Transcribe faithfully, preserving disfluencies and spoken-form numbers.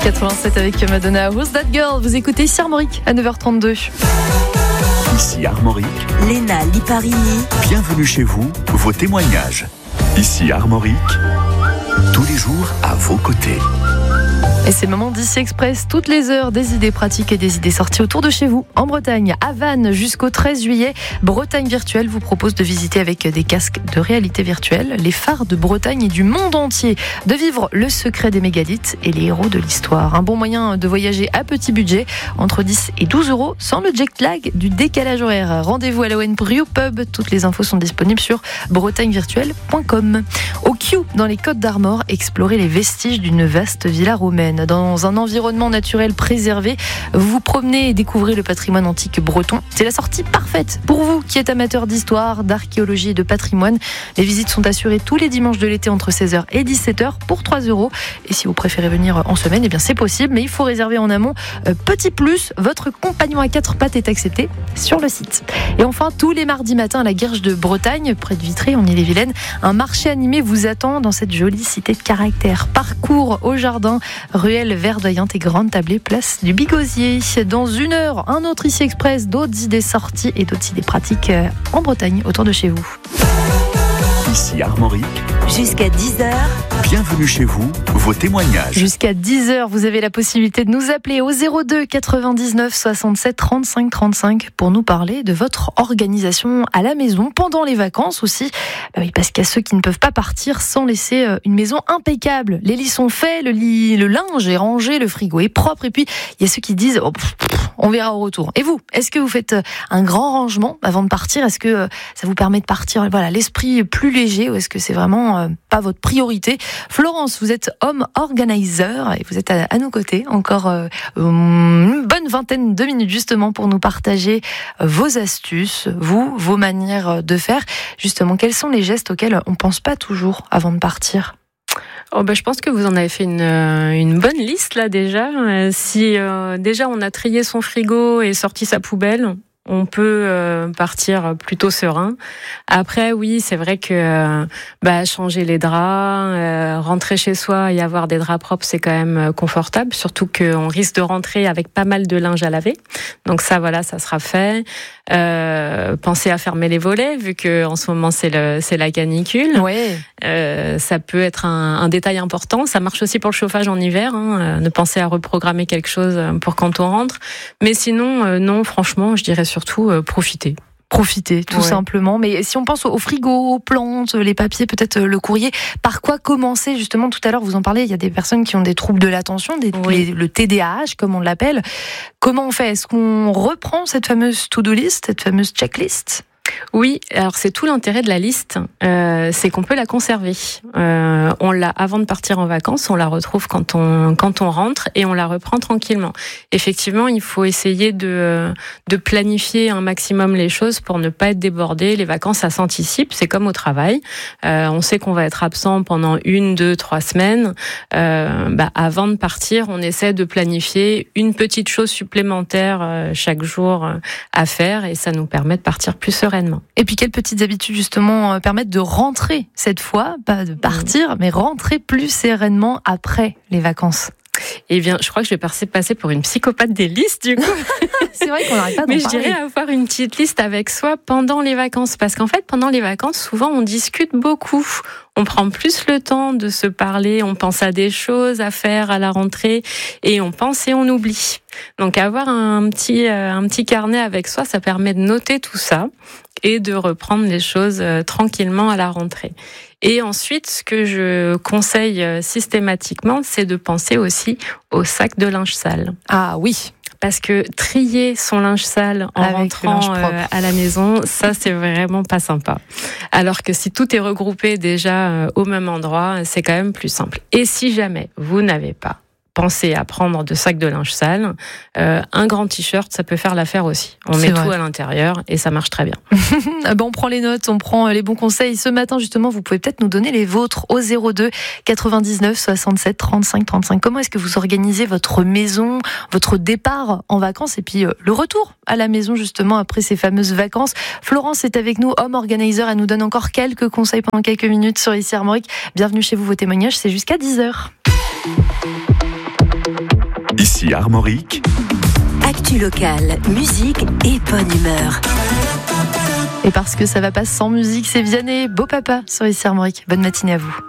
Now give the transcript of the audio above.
quatre-vingt-sept avec Madonna. Who's That Girl? Vous écoutez ici Armorique à neuf heures trente-deux. Ici Armorique. Léna Liparini. Bienvenue chez vous, vos témoignages. Ici Armorique, tous les jours à vos côtés. Et c'est le moment d'Ici Express, toutes les heures, des idées pratiques et des idées sorties autour de chez vous. En Bretagne, à Vannes, jusqu'au treize juillet, Bretagne Virtuelle vous propose de visiter avec des casques de réalité virtuelle les phares de Bretagne et du monde entier, de vivre le secret des mégalithes et les héros de l'histoire. Un bon moyen de voyager à petit budget, entre dix et douze euros, sans le jet lag du décalage horaire. Rendez-vous à l'O N Brio Pub, toutes les infos sont disponibles sur bretagne virtuelle point com. Au Kew, dans les Côtes d'Armor, explorez les vestiges d'une vaste villa romaine. Dans un environnement naturel préservé, vous vous promenez et découvrez le patrimoine antique breton. C'est la sortie parfaite pour vous qui êtes amateur d'histoire, d'archéologie et de patrimoine. Les visites sont assurées tous les dimanches de l'été entre seize heures et dix-sept heures pour trois euros. Et si vous préférez venir en semaine, eh bien c'est possible, mais il faut réserver en amont. Euh, petit plus, votre compagnon à quatre pattes est accepté sur le site. Et enfin, tous les mardis matins à la Guerche de Bretagne, près de Vitré, en Ille-et-Vilaine, un marché animé vous attend dans cette jolie cité de caractère. Parcours au jardin, ruelle verdoyante et grande tablée, place du Bigosier. Dans une heure, un autre Ici Express, d'autres idées sorties et d'autres idées pratiques en Bretagne, autour de chez vous. Ici Armorique. Jusqu'à dix heures. Bienvenue chez vous, vos témoignages. Jusqu'à dix heures, vous avez la possibilité de nous appeler au zéro deux quatre-vingt-dix-neuf soixante-sept trente-cinq trente-cinq pour nous parler de votre organisation à la maison pendant les vacances aussi. Bah oui, parce qu'il y a ceux qui ne peuvent pas partir sans laisser une maison impeccable. Les lits sont faits, le lit, le linge est rangé, le frigo est propre. Et puis, il y a ceux qui disent oh, pff, pff, on verra au retour. Et vous, est-ce que vous faites un grand rangement avant de partir? Est-ce que ça vous permet de partir, voilà, l'esprit plus léger, ou est-ce que c'est vraiment euh, pas votre priorité? Florence, vous êtes home organizer et vous êtes à, à nos côtés encore euh, une bonne vingtaine de minutes justement pour nous partager euh, vos astuces, vous, vos manières de faire. Justement, quels sont les gestes auxquels on pense pas toujours avant de partir? Oh bah, je pense que vous en avez fait une, une bonne liste là déjà. Euh, si euh, déjà on a trié son frigo et sorti sa poubelle, on peut euh, partir plutôt serein. Après, oui, c'est vrai que euh, bah, changer les draps, euh, rentrer chez soi et avoir des draps propres, c'est quand même confortable. Surtout qu'on risque de rentrer avec pas mal de linge à laver. Donc ça, voilà, ça sera fait. Euh, pensez à fermer les volets, vu que en ce moment c'est le c'est la canicule. Ouais. Euh, ça peut être un, un détail important. Ça marche aussi pour le chauffage en hiver. Hein. Euh, ne pensez à reprogrammer quelque chose pour quand on rentre. Mais sinon, euh, non, franchement, je dirais surtout euh, profiter. Profiter, tout ouais. simplement. Mais si on pense au frigo, aux plantes, les papiers, peut-être le courrier, par quoi commencer? Justement, tout à l'heure, vous en parlez, il y a des personnes qui ont des troubles de l'attention, des, oui. les, le T D A H, comme on l'appelle. Comment on fait? Est-ce qu'on reprend cette fameuse to-do list, cette fameuse checklist? Oui, alors c'est tout l'intérêt de la liste, euh, c'est qu'on peut la conserver. Euh, on l'a avant de partir en vacances, on la retrouve quand on quand on rentre et on la reprend tranquillement. Effectivement, il faut essayer de de planifier un maximum les choses pour ne pas être débordé. Les vacances, ça s'anticipe, c'est comme au travail. Euh, on sait qu'on va être absent pendant une, deux, trois semaines. Euh, bah, avant de partir, on essaie de planifier une petite chose supplémentaire euh, chaque jour euh, à faire et ça nous permet de partir plus sereinement. Et puis quelles petites habitudes justement permettent de rentrer cette fois, pas de partir, mais rentrer plus sereinement après les vacances? Eh bien, je crois que je vais passer, passer pour une psychopathe des listes, du coup. C'est vrai qu'on n'arrête pas d'en Mais je parler. dirais avoir une petite liste avec soi pendant les vacances. Parce qu'en fait, pendant les vacances, souvent, on discute beaucoup. On prend plus le temps de se parler. On pense à des choses à faire à la rentrée. Et on pense et on oublie. Donc, avoir un petit, un petit carnet avec soi, ça permet de noter tout ça et de reprendre les choses tranquillement à la rentrée. Et ensuite, ce que je conseille systématiquement, c'est de penser aussi au sac de linge sale. Ah oui. Parce que trier son linge sale en Avec rentrant euh, à la maison, ça c'est vraiment pas sympa. Alors que si tout est regroupé déjà euh, au même endroit, c'est quand même plus simple. Et si jamais vous n'avez pas pensez à prendre de sacs de linge sale. Euh, un grand t-shirt, ça peut faire l'affaire aussi. On C'est met vrai. tout à l'intérieur et ça marche très bien. Ah ben on prend les notes, on prend les bons conseils. Ce matin, justement, vous pouvez peut-être nous donner les vôtres au zéro deux quatre-vingt-dix-neuf soixante-sept trente-cinq trente-cinq. Comment est-ce que vous organisez votre maison, votre départ en vacances et puis euh, le retour à la maison, justement, après ces fameuses vacances? Florence est avec nous, home organizer. Elle nous donne encore quelques conseils pendant quelques minutes sur Ici Armorique. Bienvenue chez vous, vos témoignages, c'est jusqu'à dix heures. Ici Armorique. Actu locale, musique et bonne humeur. Et parce que ça va pas sans musique, c'est Vianney, Beau Papa sur Ici Armorique. Bonne matinée à vous.